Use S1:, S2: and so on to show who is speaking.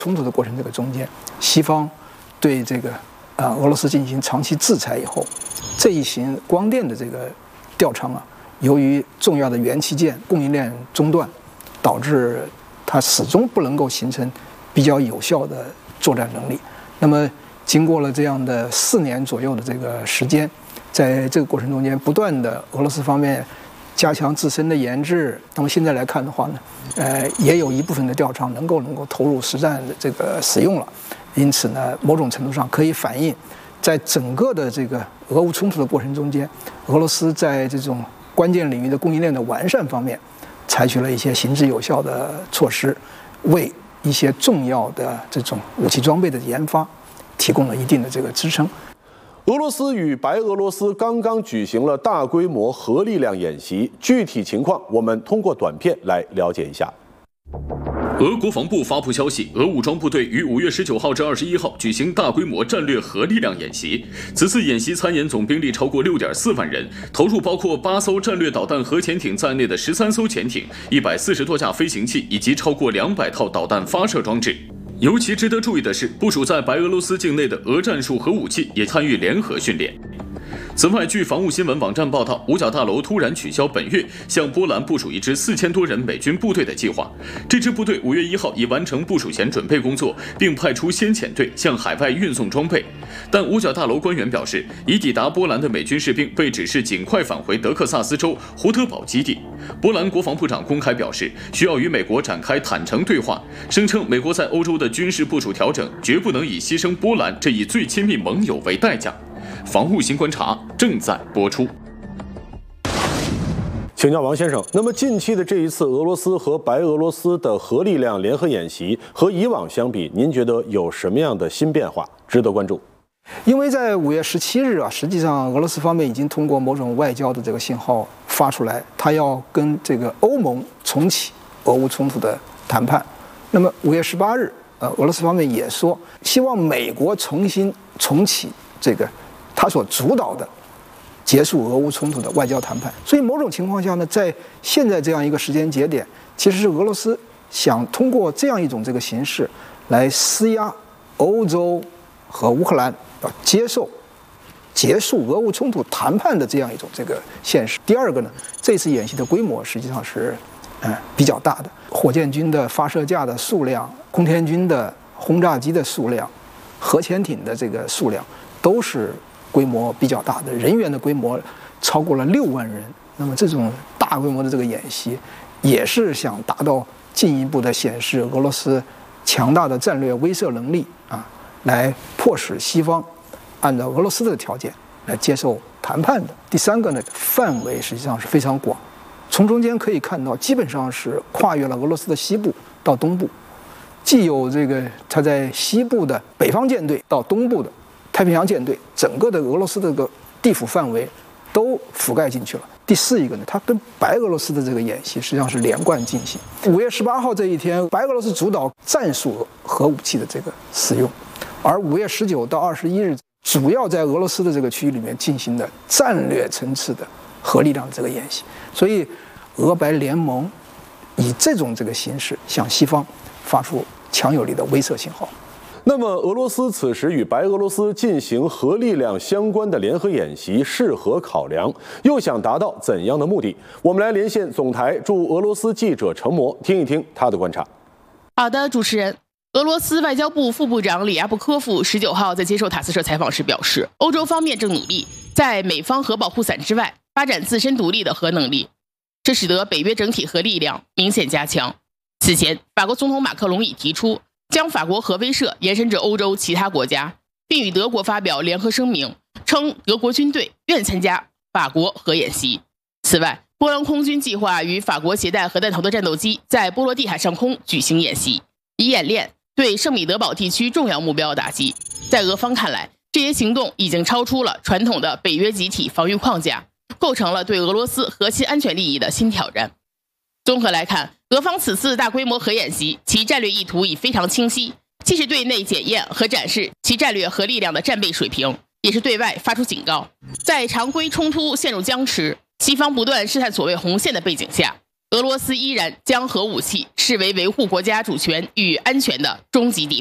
S1: 冲突的过程这个中间，西方对这个俄罗斯进行长期制裁以后，这一型光电的这个吊舱啊，由于重要的元器件供应链中断，导致它始终不能够形成比较有效的作战能力。那么经过了这样的4年左右的这个时间，在这个过程中间，不断的俄罗斯方面加强自身的研制。那么现在来看的话呢，也有一部分的吊舱能够投入实战的这个使用了。因此呢，某种程度上可以反映，在整个的这个俄乌冲突的过程中间，俄罗斯在这种关键领域的供应链的完善方面，采取了一些行之有效的措施，为一些重要的这种武器装备的研发提供了一定的这个支撑。
S2: 俄罗斯与白俄罗斯刚刚举行了大规模核力量演习，具体情况我们通过短片来了解一下。
S3: 俄国防部发布消息，俄武装部队于5月19号至21号举行大规模战略核力量演习。此次演习参演总兵力超过6.4万人，投入包括8艘战略导弹核潜艇在内的13艘潜艇、140多架飞行器以及超过200套导弹发射装置。尤其值得注意的是，部署在白俄罗斯境内的俄战术核武器也参与联合训练。此外，据防务新闻网站报道，五角大楼突然取消本月向波兰部署一支4000多人美军部队的计划。这支部队5月1号已完成部署前准备工作，并派出先遣队向海外运送装备。但五角大楼官员表示，已抵达波兰的美军士兵被指示尽快返回德克萨斯州胡特堡基地。波兰国防部长公开表示，需要与美国展开坦诚对话，声称美国在欧洲的军事部署调整绝不能以牺牲波兰这一最亲密盟友为代价。防务新观察正在播出。
S2: 请教王先生，那么近期的这一次俄罗斯和白俄罗斯的核力量联合演习和以往相比，您觉得有什么样的新变化值得关注？
S1: 因为在5月17日啊，实际上俄罗斯方面已经通过某种外交的这个信号发出来，他要跟这个欧盟重启俄乌冲突的谈判。那么5月18日，俄罗斯方面也说希望美国重启这个他所主导的结束俄乌冲突的外交谈判。所以某种情况下呢，在现在这样一个时间节点，其实是俄罗斯想通过这样一种这个形式来施压欧洲和乌克兰要接受结束俄乌冲突谈判的这样一种这个现实。第二个呢，这次演习的规模实际上是比较大的，火箭军的发射架的数量、空天军的轰炸机的数量、核潜艇的这个数量都是规模比较大的，人员的规模超过了6万人。那么这种大规模的这个演习，也是想达到进一步的显示俄罗斯强大的战略威慑能力啊，来迫使西方按照俄罗斯的条件来接受谈判的。第三个呢，范围实际上是非常广，从中间可以看到，基本上是跨越了俄罗斯的西部到东部，既有这个它在西部的北方舰队到东部的太平洋舰队，整个的俄罗斯的这个地府范围都覆盖进去了。第四一个呢，它跟白俄罗斯的这个演习实际上是连贯进行。5月18号这一天，白俄罗斯主导战术核武器的这个使用，而5月19到21日，主要在俄罗斯的这个区域里面进行的战略层次的核力量的这个演习。所以，俄白联盟以这种这个形式向西方发出强有力的威慑信号。
S2: 那么，俄罗斯此时与白俄罗斯进行核力量相关的联合演习是何考量？又想达到怎样的目的？我们来连线总台驻俄罗斯记者程模，听一听他的观察。
S4: 好的，主持人。俄罗斯外交部副部长里亚布科夫19号在接受塔斯社采访时表示，欧洲方面正努力在美方核保护伞之外发展自身独立的核能力，这使得北约整体核力量明显加强。此前，法国总统马克龙已提出将法国核威慑延伸至欧洲其他国家，并与德国发表联合声明，称德国军队愿参加法国核演习。此外，波兰空军计划与法国携带核弹头的战斗机在波罗的海上空举行演习，以演练对圣彼得堡地区重要目标的打击。在俄方看来，这些行动已经超出了传统的北约集体防御框架，构成了对俄罗斯核心安全利益的新挑战。综合来看，俄方此次大规模核演习，其战略意图已非常清晰，既是对内检验和展示其战略核力量的战备水平，也是对外发出警告。在常规冲突陷入僵持，西方不断试探所谓红线的背景下， 俄罗斯依然将核武器视为维护国家主权与安全的终极底